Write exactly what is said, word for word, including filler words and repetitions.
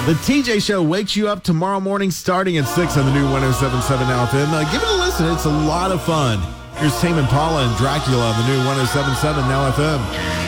The T J Show wakes you up tomorrow morning starting at six on the new one oh seven point seven Now F M. Uh, give it a listen. It's a lot of fun. Here's Tame Impala and Dracula on the new one oh seven point seven Now F M.